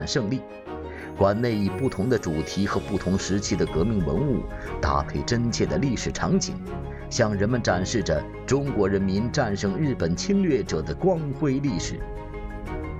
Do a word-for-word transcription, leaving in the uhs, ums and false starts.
胜利。馆内以不同的主题和不同时期的革命文物搭配真切的历史场景，向人们展示着中国人民战胜日本侵略者的光辉历史，